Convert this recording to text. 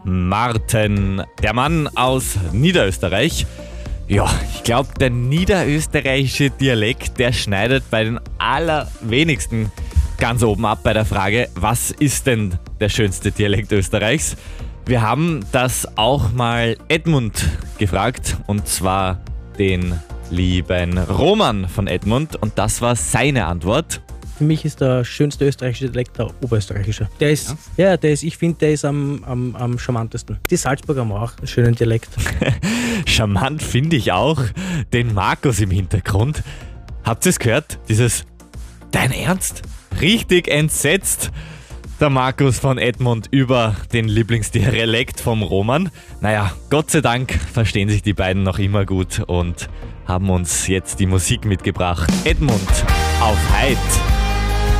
Martin, der Mann aus Niederösterreich. Ja, ich glaube, der niederösterreichische Dialekt, der schneidet bei den allerwenigsten ganz oben ab bei der Frage, was ist denn der schönste Dialekt Österreichs? Wir haben das auch mal Edmund gefragt, und zwar den lieben Roman von Edmund, und das war seine Antwort. Für mich ist der schönste österreichische Dialekt der oberösterreichische. Ich finde, der ist am charmantesten. Die Salzburger haben auch einen schönen Dialekt. Charmant finde ich auch den Markus im Hintergrund. Habt ihr es gehört? Dieses Dein Ernst? Richtig entsetzt. Der Markus von Edmund über den Lieblingsdialekt vom Roman. Naja, Gott sei Dank verstehen sich die beiden noch immer gut und haben uns jetzt die Musik mitgebracht. Edmund auf Heid.